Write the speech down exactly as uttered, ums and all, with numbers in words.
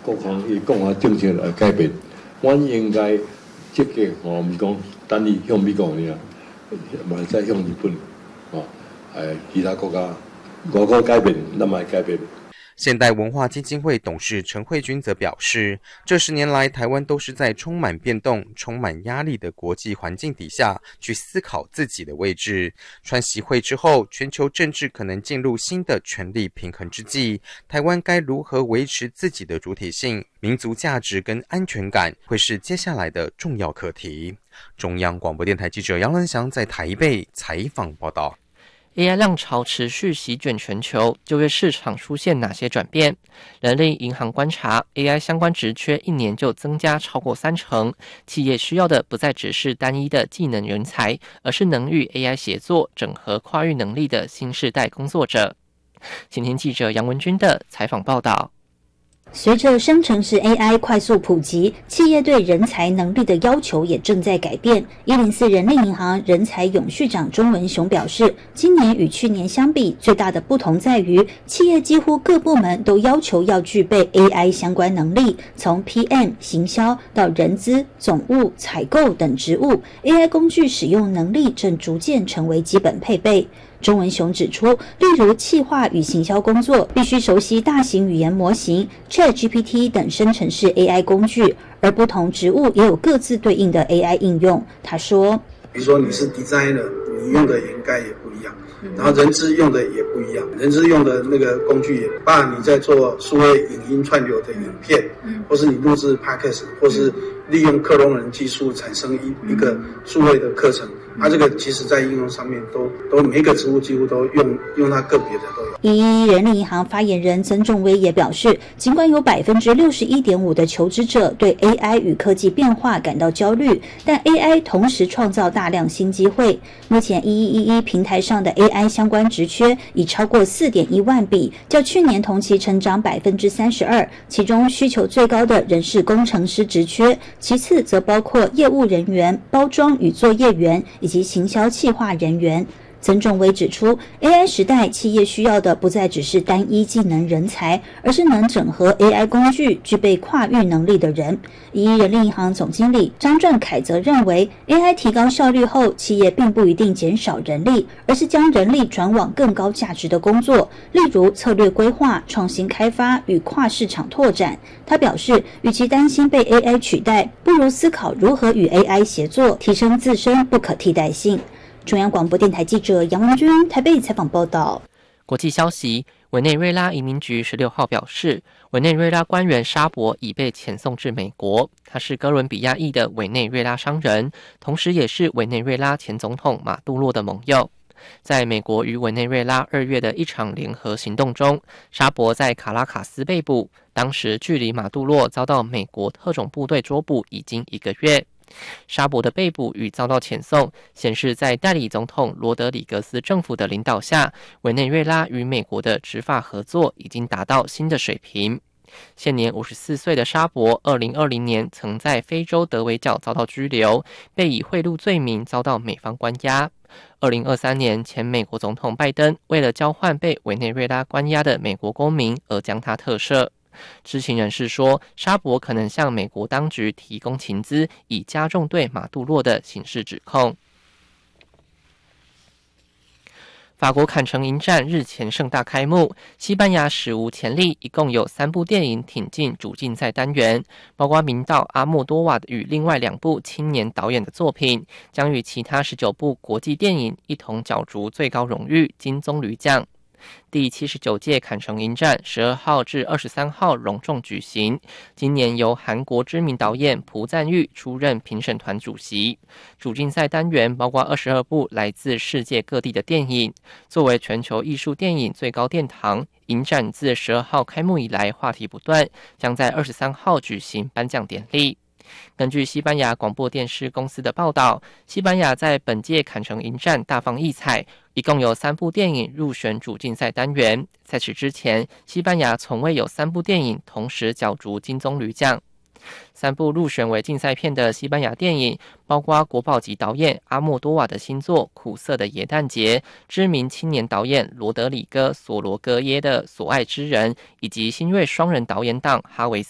各行伊讲啊政策来改变，阮应该积极吼，毋是讲单你向美国尔，嘛会使向日本，吼，诶，其他国家，外国改变，咱嘛会改变。 现代文化基金会董事陈慧君则表示，这十年来，台湾都是在充满变动、充满压力的国际环境底下去思考自己的位置。川习会之后，全球政治可能进入新的权力平衡之际，台湾该如何维持自己的主体性、民族价值跟安全感，会是接下来的重要课题。中央广播电台记者杨文祥在台北采访报道。 A I 浪潮持续席卷全球，就业市场出现哪些转变？人力银行观察 ，A I 相关职缺一年就增加超过三成，企业需要的不再只是单一的技能人才，而是能与 A I 协作、整合跨域能力的新世代工作者。请听记者杨文君的采访报道。 随着生成式 A I 快速普及，企业对人才能力的要求也正在改变。一零四人力银行人才永续长钟文雄表示，今年与去年相比，最大的不同在于，企业几乎各部门都要求要具备 A I 相关能力，从 P M、行销到人资、总务、采购等职务 ，A I 工具使用能力正逐渐成为基本配备。钟文雄指出，例如企划与行销工作必须熟悉大型语言模型、ChatGPT 等生成式 A I 工具，而不同职务也有各自对应的 A I 应用。他说， 比如说你是 designer， 你用的应该也不一样，然后人资用的也不一样，人资用的那个工具也包含你在做数位影音串流的影片，或是你录制 podcast， 或是利用克隆人技术产生一一个数位的课程。它、啊、这个其实在应用上面都都每个职务几乎都用用它个别的都有。 一一一人力银行发言人曾仲威也表示，尽管有百分之六十一点五的求职者对 A I 与科技变化感到焦虑，但 A I 同时创造大量新机会。目前一一一一平台上的 A I 相关职缺已超过 四点一万笔，较去年同期成长百分之三十二。其中需求最高的仍是工程师职缺，其次则包括业务人员、包装与作业员以及行销企划人员。曾仲威指出 ，A I 时代企业需要的不再只是单一技能人才，而是能整合 A I 工具、具备跨域能力的人。一一人力银行总经理张传凯则认为 ，A I 提高效率后，企业并不一定减少人力，而是将人力转往更高价值的工作，例如策略规划、创新开发与跨市场拓展。他表示，与其担心被 A I 取代，不如思考如何与 A I 协作，提升自身不可替代性。中央广播电台记者杨文君台北采访报道。 国际消息，委内瑞拉移民局十六号表示，委内瑞拉官员沙博已被遣送至美国。他是哥伦比亚裔的委内瑞拉商人，同时也是委内瑞拉前总统马杜洛的盟友。在美国与委内瑞拉二月的一场联合行动中，沙博在卡拉卡斯被捕，当时距离马杜洛遭到美国特种部队捉捕已经一个月。沙博的被捕与遭到遣送，显示在代理总统罗德里格斯政府的领导下，委内瑞拉与美国的执法合作已经达到新的水平。现年五十四岁的沙博，二零二零年曾在非洲德维角遭到拘留，被以贿赂罪名遭到美方关押。二零二三年，前美国总统拜登为了交换被委内瑞拉关押的美国公民而将他特赦。知情人士说，沙博可能向美国当局提供情资，以加重对马杜洛的刑事指控。法国坎城影展日前盛大开幕，西班牙史无前例，一共有三部电影挺进主竞赛单元，包括名导阿莫多瓦与另外两部青年导演的作品，将与其他十九部国际电影一同角逐最高荣誉金棕榈奖。第七十九届坎城影展十二号至二十三号隆重举行，今年由韩国知名导演朴赞郁出任评审团主席。主竞赛单元包括二十二部来自世界各地的电影。作为全球艺术电影最高殿堂，影展自十二号开幕以来话题不断，将在二十三号举行颁奖典礼。根据西班牙广播电视公司的报道，西班牙在本届坎城影展大放异彩，一共有三部电影入选主竞赛单元。在此之前，西班牙从未有三部电影同时角逐金棕榈奖。三部入选为竞赛片的西班牙电影，包括国宝级导演阿莫多瓦的新作《苦涩的耶诞节》，知名青年导演罗德里戈·索罗戈耶的《所爱之人》，以及新锐双人导演档哈维